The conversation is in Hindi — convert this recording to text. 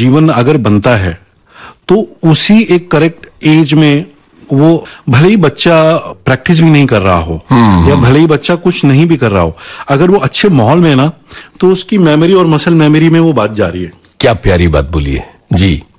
जीवन अगर बनता है तो उसी एक करेक्ट एज में, वो भले ही बच्चा प्रैक्टिस भी नहीं कर रहा हो या भले ही बच्चा कुछ नहीं भी कर रहा हो, अगर वो अच्छे माहौल में ना, तो उसकी मेमोरी और मसल मेमोरी में वो बात जा रही है। क्या प्यारी बात बोली है जी।